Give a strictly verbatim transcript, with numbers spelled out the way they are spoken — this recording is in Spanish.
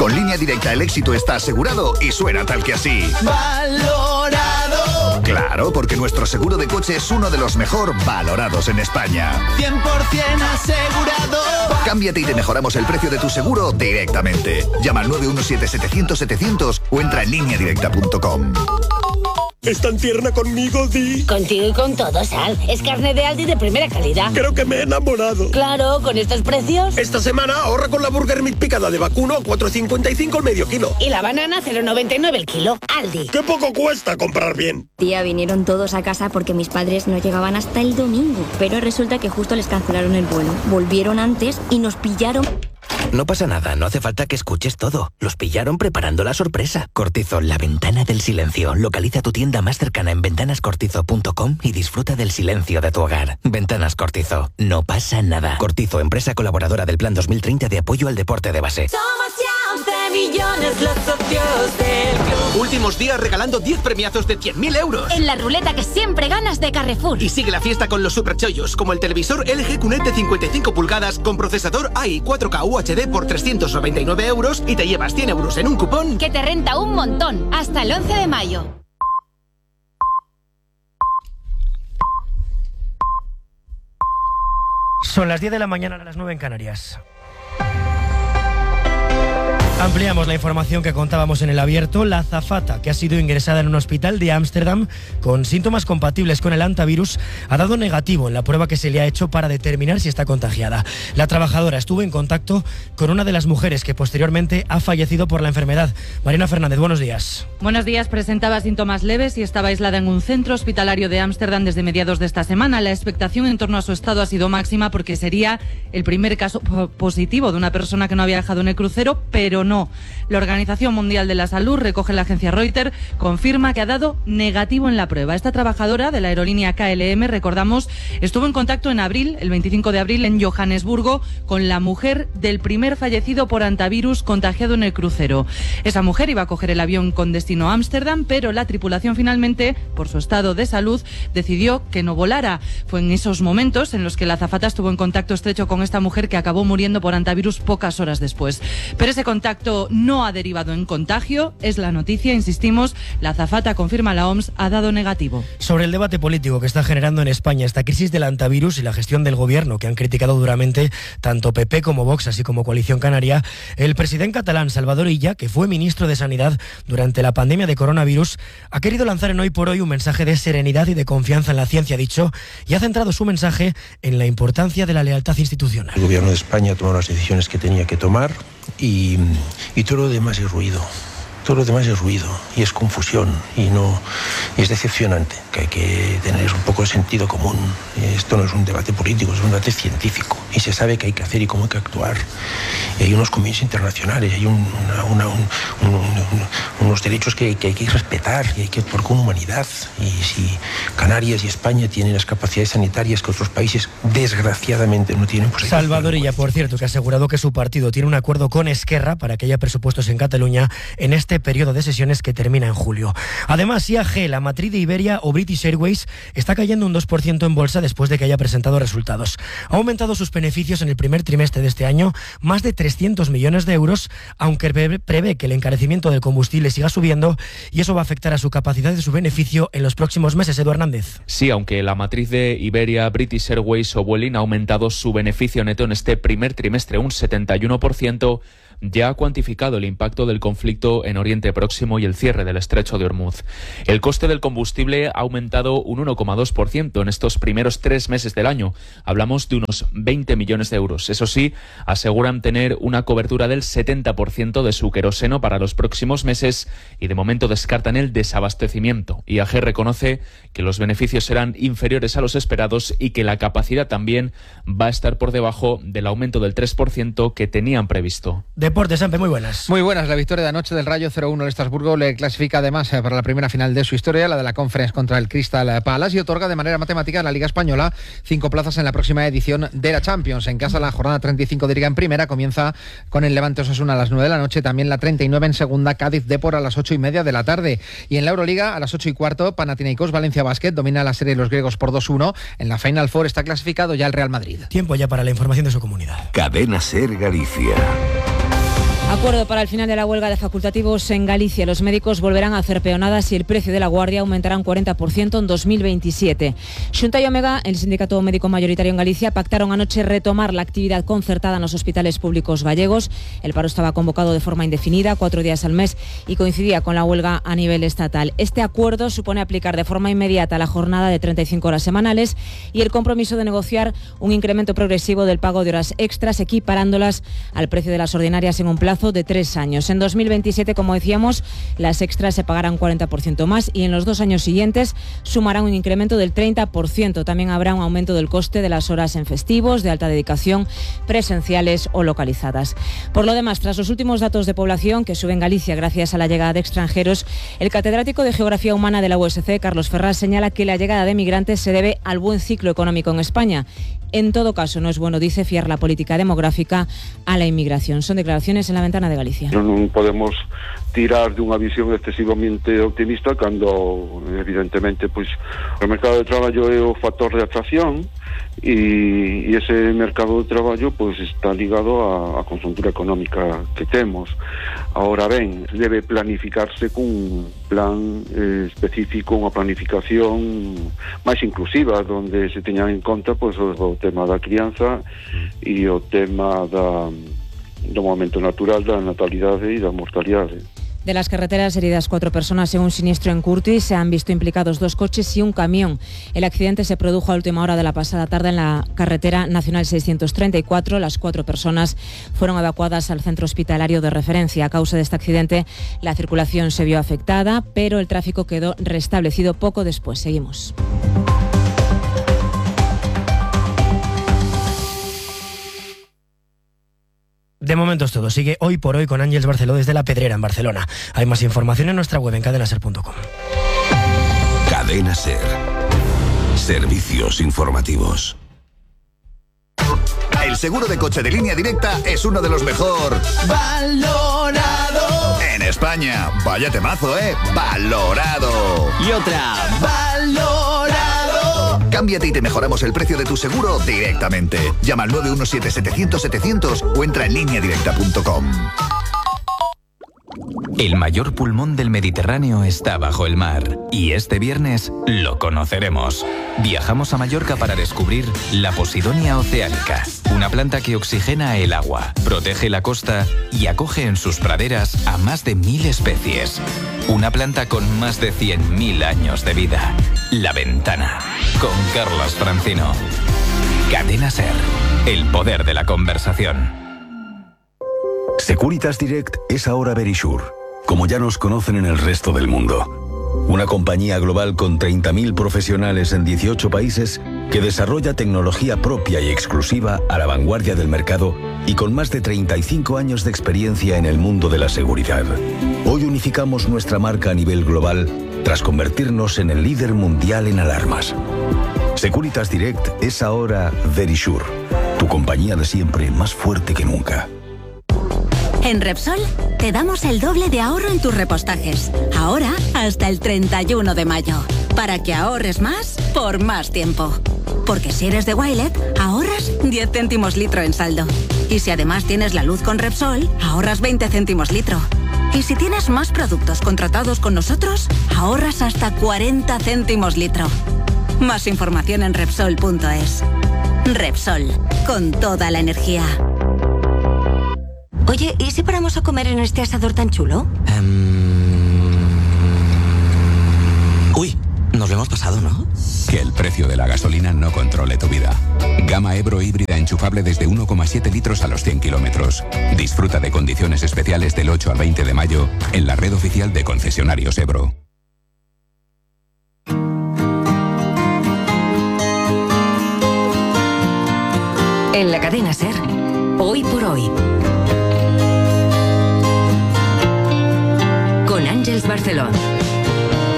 Con Línea Directa el éxito está asegurado y suena tal que así. ¡Valorado! Claro, porque nuestro seguro de coche es uno de los mejor valorados en España. cien por ciento asegurado. Cámbiate y te mejoramos el precio de tu seguro directamente. Llama al nueve uno siete, setecientos, setecientos o entra en línea directa punto com. ¿Es tan tierna conmigo, Di? Contigo y con todo, Sal. Es carne de Aldi de primera calidad. Creo que me he enamorado. Claro, con estos precios. Esta semana ahorra con la Burger Meat picada de vacuno a cuatro cincuenta y cinco el medio kilo. Y la banana cero noventa y nueve el kilo. Aldi. ¡Qué poco cuesta comprar bien! Tía, vinieron todos a casa porque mis padres no llegaban hasta el domingo. Pero resulta que justo les cancelaron el vuelo. Volvieron antes y nos pillaron... No pasa nada, no hace falta que escuches todo. Los pillaron preparando la sorpresa. Cortizo, la ventana del silencio. Localiza tu tienda más cercana en ventanas cortizo punto com y disfruta del silencio de tu hogar. Ventanas Cortizo, no pasa nada. Cortizo, empresa colaboradora del Plan dos mil treinta de apoyo al deporte de base. Somos ya once millones los socios del club. Últimos días regalando diez premiazos de cien mil euros. En la ruleta que siempre ganas de Carrefour. Y sigue la fiesta con los superchollos, como el televisor L G Q N E T de cincuenta y cinco pulgadas con procesador A I cuatro K U H D por trescientos noventa y nueve euros y te llevas cien euros en un cupón que te renta un montón. Hasta el once de mayo. Son las diez de la mañana, a las nueve en Canarias. Ampliamos la información que contábamos en el abierto. La azafata, que ha sido ingresada en un hospital de Ámsterdam con síntomas compatibles con el hantavirus, ha dado negativo en la prueba que se le ha hecho para determinar si está contagiada. La trabajadora estuvo en contacto con una de las mujeres que posteriormente ha fallecido por la enfermedad. Mariana Fernández, buenos días. Buenos días. Presentaba síntomas leves y estaba aislada en un centro hospitalario de Ámsterdam desde mediados de esta semana. La expectación en torno a su estado ha sido máxima porque sería el primer caso positivo de una persona que no había viajado en el crucero, pero no. La Organización Mundial de la Salud, recoge la agencia Reuters, confirma que ha dado negativo en la prueba. Esta trabajadora de la aerolínea K L M, recordamos, estuvo en contacto en abril, el veinticinco de abril, en Johannesburgo, con la mujer del primer fallecido por hantavirus contagiado en el crucero. Esa mujer iba a coger el avión con destino a Ámsterdam, pero la tripulación finalmente, por su estado de salud, decidió que no volara. Fue en esos momentos en los que la azafata estuvo en contacto estrecho con esta mujer que acabó muriendo por hantavirus pocas horas después. Pero ese contacto no ha derivado en contagio, es la noticia, insistimos, la azafata, confirma la O M S, ha dado negativo. Sobre el debate político que está generando en España esta crisis del hantavirus y la gestión del gobierno, que han criticado duramente tanto P P como Vox, así como Coalición Canaria, el presidente catalán Salvador Illa, que fue ministro de Sanidad durante la pandemia de coronavirus, ha querido lanzar en Hoy por Hoy un mensaje de serenidad y de confianza en la ciencia, dicho, y ha centrado su mensaje en la importancia de la lealtad institucional. El gobierno de España ha tomado las decisiones que tenía que tomar y, y todo lo demás es ruido. Todo lo demás es ruido y es confusión y no y es decepcionante, que hay que tener un poco de sentido común. Esto no es un debate político, es un debate científico y se sabe qué hay que hacer y cómo hay que actuar. Y hay unos convenios internacionales, hay un, una, una, un, un, un, unos derechos que, que hay que respetar y hay que actuar con humanidad. Y si Canarias y España tienen las capacidades sanitarias que otros países desgraciadamente no tienen, pues... Salvador Illa, por cierto, que ha asegurado que su partido tiene un acuerdo con Esquerra para que haya presupuestos en Cataluña en este periodo de sesiones que termina en julio. Además, I A G, la matriz de Iberia o British Airways, está cayendo un dos por ciento en bolsa después de que haya presentado resultados. Ha aumentado sus beneficios en el primer trimestre de este año más de trescientos millones de euros, aunque prevé que el encarecimiento del combustible siga subiendo y eso va a afectar a su capacidad de su beneficio en los próximos meses. Edu Hernández. Sí, aunque la matriz de Iberia, British Airways o Vueling ha aumentado su beneficio neto en este primer trimestre un setenta y uno por ciento, ya ha cuantificado el impacto del conflicto en Oriente Próximo y el cierre del estrecho de Hormuz. El coste del combustible ha aumentado un uno coma dos por ciento en estos primeros tres meses del año. Hablamos de unos veinte millones de euros. Eso sí, aseguran tener una cobertura del setenta por ciento de su queroseno para los próximos meses y de momento descartan el desabastecimiento. I A G reconoce que los beneficios serán inferiores a los esperados y que la capacidad también va a estar por debajo del aumento del tres por ciento que tenían previsto. Deportes, Ampe, muy buenas. Muy buenas. La victoria de anoche del Rayo cero uno en Estrasburgo le clasifica además para la primera final de su historia, la de la Conference contra el Crystal Palace, y otorga de manera matemática a la Liga Española cinco plazas en la próxima edición de la Champions. En casa, la jornada treinta y cinco de Liga en primera comienza con el Levante Osasuna a las nueve de la noche, también la treinta y nueve en segunda, Cádiz Depor a las ocho y media de la tarde. Y en la Euroliga, a las ocho y cuarto, Panathinaikos Valencia Basket domina la serie de los griegos por dos uno. En la Final Four está clasificado ya el Real Madrid. Tiempo ya para la información de su comunidad. Cadena Ser Galicia. A Acuerdo para el final de la huelga de facultativos en Galicia. Los médicos volverán a hacer peonadas y el precio de la guardia aumentará un cuarenta por ciento en dos mil veintisiete. Xunta e Omega, el sindicato médico mayoritario en Galicia, pactaron anoche retomar la actividad concertada en los hospitales públicos gallegos. El paro estaba convocado de forma indefinida, cuatro días al mes, y coincidía con la huelga a nivel estatal. Este acuerdo supone aplicar de forma inmediata la jornada de treinta y cinco horas semanales y el compromiso de negociar un incremento progresivo del pago de horas extras, equiparándolas al precio de las ordinarias en un plazo de tres años. En dos mil veintisiete, como decíamos, las extras se pagarán cuarenta por ciento más y en los dos años siguientes sumarán un incremento del treinta por ciento. También habrá un aumento del coste de las horas en festivos, de alta dedicación, presenciales o localizadas. Por lo demás, tras los últimos datos de población que suben Galicia gracias a la llegada de extranjeros, el catedrático de Geografía Humana de la U S C, Carlos Ferraz, señala que la llegada de migrantes se debe al buen ciclo económico en España. En todo caso, no es bueno, dice, fiar la política demográfica a la inmigración. Son declaraciones en La Ventana de Galicia. Non podemos tirar dunha visión excesivamente optimista cando, evidentemente, pois, o mercado de traballo é o factor de atracción e, e ese mercado de traballo pois, está ligado á, á conjuntura económica que temos. Ahora ben, debe planificarse cun plan eh, específico, unha planificación máis inclusiva, donde se teñan en conta pois, o, o tema da crianza e o tema da, do momento natural da natalidade e da mortalidade. De las carreteras, heridas cuatro personas en un siniestro en Curtis. Se han visto implicados dos coches y un camión. El accidente se produjo a última hora de la pasada tarde en la carretera nacional seiscientos treinta y cuatro. Las cuatro personas fueron evacuadas al centro hospitalario de referencia. A causa de este accidente, la circulación se vio afectada, pero el tráfico quedó restablecido poco después. Seguimos. De momento es todo. Sigue Hoy por Hoy con Ángeles Barceló desde La Pedrera, en Barcelona. Hay más información en nuestra web en cadena ser punto com. Cadena Ser. Servicios informativos. El seguro de coche de Línea Directa es uno de los mejor valorado en España. Vaya temazo, ¿eh? Valorado. Y otra, valorado. Cámbiate y te mejoramos el precio de tu seguro directamente. Llama al nueve uno siete, setecientos, setecientos o entra en línea directa punto com. El mayor pulmón del Mediterráneo está bajo el mar y este viernes lo conoceremos. Viajamos a Mallorca para descubrir la Posidonia oceanica, una planta que oxigena el agua, protege la costa y acoge en sus praderas a más de mil especies. Una planta con más de cien mil años de vida. La Ventana, con Carlos Francino. Cadena Ser, el poder de la conversación. Securitas Direct es ahora Verisure, como ya nos conocen en el resto del mundo. Una compañía global con treinta mil profesionales en dieciocho países que desarrolla tecnología propia y exclusiva a la vanguardia del mercado y con más de treinta y cinco años de experiencia en el mundo de la seguridad. Hoy unificamos nuestra marca a nivel global tras convertirnos en el líder mundial en alarmas. Securitas Direct es ahora Verisure, tu compañía de siempre más fuerte que nunca. En Repsol te damos el doble de ahorro en tus repostajes. Ahora hasta el treinta y uno de mayo. Para que ahorres más por más tiempo. Porque si eres de Wilet, ahorras diez céntimos litro en saldo. Y si además tienes la luz con Repsol, ahorras veinte céntimos litro. Y si tienes más productos contratados con nosotros, ahorras hasta cuarenta céntimos litro. Más información en Repsol punto es. Repsol, con toda la energía. Oye, ¿y si paramos a comer en este asador tan chulo? Um... Uy, nos lo hemos pasado, ¿no? Que el precio de la gasolina no controle tu vida. Gama Ebro híbrida enchufable desde uno coma siete litros a los cien kilómetros. Disfruta de condiciones especiales del ocho al veinte de mayo en la red oficial de concesionarios Ebro. En la cadena Ser, Hoy por Hoy. Con Ángeles Barceló.